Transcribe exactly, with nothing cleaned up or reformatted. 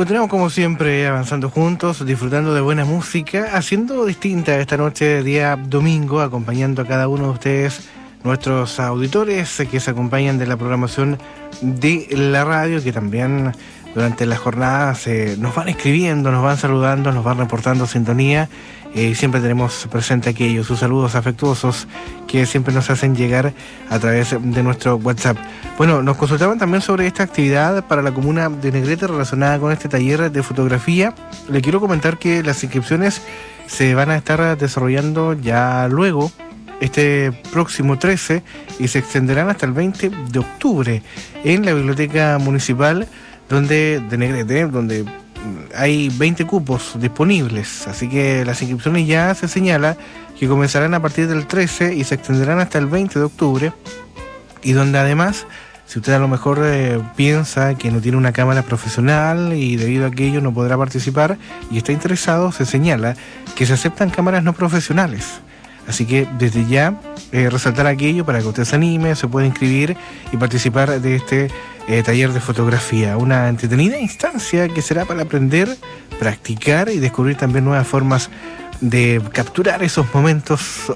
Continuamos como siempre avanzando juntos, disfrutando de buena música, haciendo distinta esta noche de día domingo, acompañando a cada uno de ustedes, nuestros auditores que se acompañan de la programación de la radio, que también durante las jornadas eh, nos van escribiendo, nos van saludando, nos van reportando sintonía. Eh, siempre tenemos presente aquellos, sus saludos afectuosos que siempre nos hacen llegar a través de nuestro WhatsApp. Bueno, nos consultaban también sobre esta actividad para la comuna de Negrete relacionada con este taller de fotografía. Le quiero comentar que las inscripciones se van a estar desarrollando ya luego, este próximo trece, y se extenderán hasta el veinte de octubre en la Biblioteca Municipal donde, de Negrete, donde hay veinte cupos disponibles, así que las inscripciones ya se señala que comenzarán a partir del trece y se extenderán hasta el veinte de octubre, y donde además, si usted a lo mejor eh, piensa que no tiene una cámara profesional y debido a aquello no podrá participar y está interesado, se señala que se aceptan cámaras no profesionales. Así que desde ya eh, resaltar aquello para que usted se anime, se pueda inscribir y participar de este eh, taller de fotografía. Una entretenida instancia que será para aprender, practicar y descubrir también nuevas formas de capturar esos momentos